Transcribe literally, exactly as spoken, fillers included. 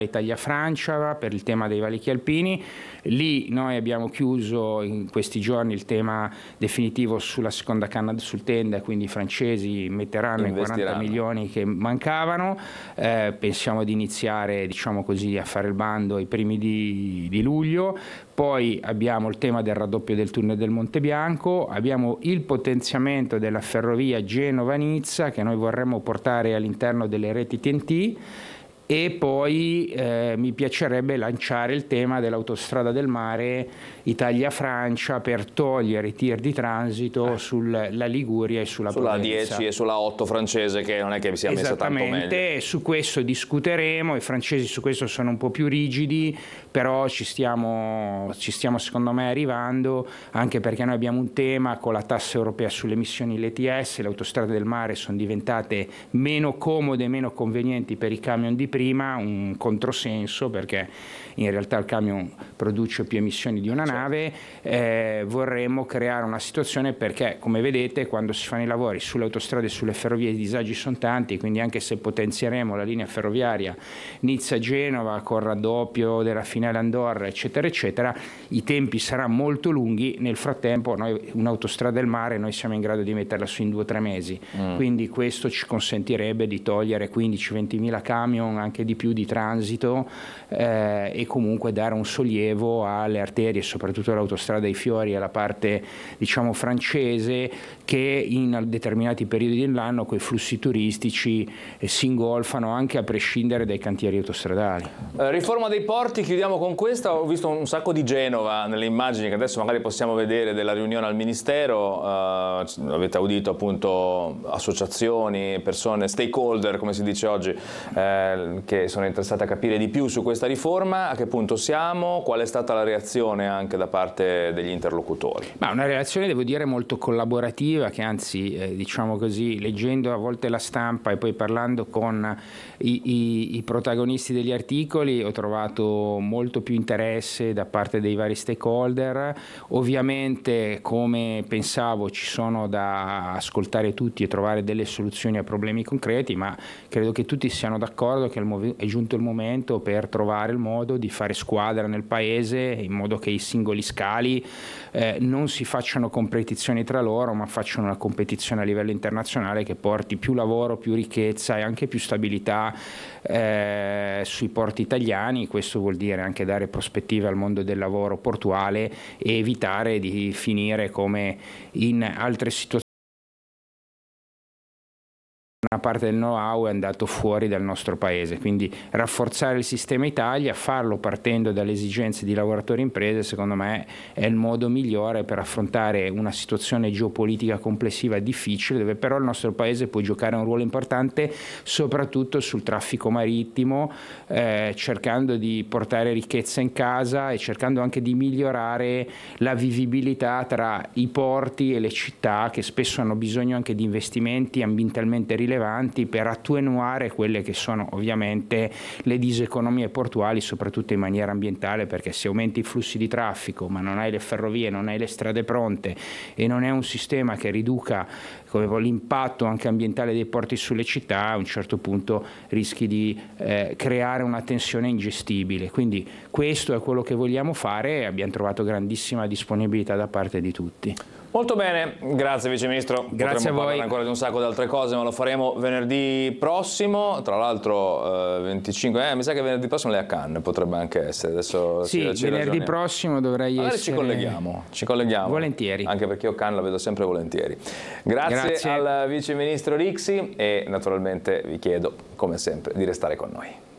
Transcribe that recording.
Italia-Francia per il tema dei valichi alpini. Lì noi abbiamo chiuso in questi giorni il tema definitivo sulla seconda canna sul Tenda, quindi i francesi metteranno i quaranta milioni che mancavano. Eh, pensiamo di iniziare, diciamo così, a fare il bando ai primi di, di luglio. Poi abbiamo il tema del raddoppio del tunnel del Monte Bianco, abbiamo il potenziamento della ferrovia Genova-Nizza che noi vorremmo portare all'interno delle reti T N T. E poi eh, mi piacerebbe lanciare il tema dell'autostrada del mare Italia-Francia per togliere i tir di transito eh. sulla Liguria e sulla Sulla Provenza. dieci e sulla otto francese, che non è che sia messa tanto meglio. Esattamente, su questo discuteremo, i francesi su questo sono un po' più rigidi, però ci stiamo, ci stiamo secondo me arrivando, anche perché noi abbiamo un tema con la tassa europea sulle emissioni, l'E T S, le autostrade del mare sono diventate meno comode, meno convenienti per i camion di prima, un controsenso perché in realtà il camion produce più emissioni di una nave. Eh, vorremmo creare una situazione perché, come vedete, quando si fanno i lavori sulle autostrade e sulle ferrovie i disagi sono tanti, quindi anche se potenzieremo la linea ferroviaria Nizza-Genova con raddoppio della Finale Andorra eccetera eccetera, i tempi saranno molto lunghi. Nel frattempo noi un'autostrada del mare noi siamo in grado di metterla su in due o tre mesi, mm. quindi questo ci consentirebbe di togliere quindici venti mila camion, anche di più, di transito eh, e comunque dare un sollievo alle arterie, soprattutto all'autostrada dei Fiori e alla parte, diciamo, francese, che in determinati periodi dell'anno quei flussi turistici eh, si ingolfano anche a prescindere dai cantieri autostradali. Eh, riforma dei porti, chiudiamo con questa. Ho visto un sacco di Genova nelle immagini che adesso magari possiamo vedere della riunione al Ministero. Eh, avete audito appunto associazioni, persone, stakeholder come si dice oggi, eh, che sono interessate a capire di più su questa riforma. A che punto siamo? Qual è stata la reazione anche da parte degli interlocutori? Ma una reazione, devo dire, molto collaborativa, che anzi, eh, diciamo così, leggendo a volte la stampa e poi parlando con i, i, i protagonisti degli articoli, ho trovato molto più interesse da parte dei vari stakeholder. Ovviamente, come pensavo, ci sono da ascoltare tutti e trovare delle soluzioni a problemi concreti, ma credo che tutti siano d'accordo che è giunto il momento per trovare il modo di fare squadra nel paese, in modo che i singoli scali eh, non si facciano competizioni tra loro, ma facciano una competizione a livello internazionale che porti più lavoro, più ricchezza e anche più stabilità eh, sui porti italiani. Questo vuol dire anche dare prospettive al mondo del lavoro portuale e evitare di finire come in altre situazioni. Una parte del know-how è andato fuori dal nostro paese, quindi rafforzare il sistema Italia, farlo partendo dalle esigenze di lavoratori e imprese, secondo me è il modo migliore per affrontare una situazione geopolitica complessiva difficile, dove però il nostro paese può giocare un ruolo importante soprattutto sul traffico marittimo, eh, cercando di portare ricchezza in casa e cercando anche di migliorare la vivibilità tra i porti e le città, che spesso hanno bisogno anche di investimenti ambientalmente rilevanti per attenuare quelle che sono ovviamente le diseconomie portuali, soprattutto in maniera ambientale, perché se aumenti i flussi di traffico ma non hai le ferrovie, non hai le strade pronte e non è un sistema che riduca l'impatto anche ambientale dei porti sulle città, a un certo punto rischi di eh, creare una tensione ingestibile. Quindi questo è quello che vogliamo fare e abbiamo trovato grandissima disponibilità da parte di tutti. Molto bene, grazie Vice Ministro. Grazie a voi. Parlare ancora di un sacco di altre cose, ma lo faremo venerdì prossimo. Tra l'altro eh, venticinque, eh, mi sa che venerdì prossimo lei è a Cannes, potrebbe anche essere. Adesso sì, ci, ci venerdì ragioniamo. prossimo dovrei Magari essere. ci colleghiamo, ci colleghiamo. Volentieri. Anche perché io Cannes la vedo sempre volentieri. Grazie, Grazie al Vice Ministro Rixi e naturalmente vi chiedo, come sempre, di restare con noi.